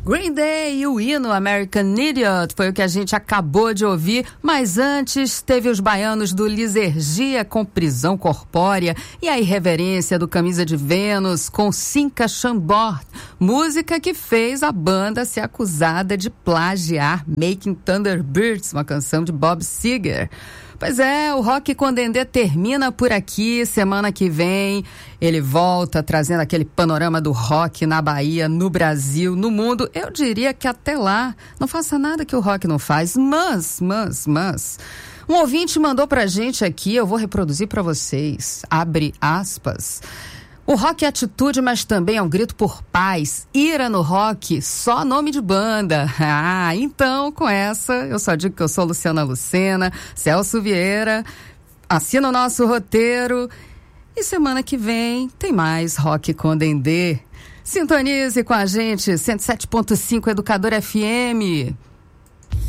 Green Day e o hino American Idiot foi o que a gente acabou de ouvir, mas antes teve os baianos do Lisergia com Prisão Corpórea e a irreverência do Camisa de Vênus com Cinca Chambord, música que fez a banda ser acusada de plagiar Making Thunderbirds, uma canção de Bob Seger. Pois é, o Rock com Dendê termina por aqui. Semana que vem ele volta trazendo aquele panorama do rock na Bahia, no Brasil, no mundo. Eu diria que até lá não faça nada que o rock não faz, mas um ouvinte mandou pra gente aqui, eu vou reproduzir pra vocês, abre aspas. O rock é atitude, mas também é um grito por paz. Ira no rock, só nome de banda. Ah, então, com essa, eu só digo que eu sou Luciana Lucena, Celso Vieira, assina o nosso roteiro. E semana que vem tem mais Rock com Dendê. Sintonize com a gente, 107.5 Educador FM.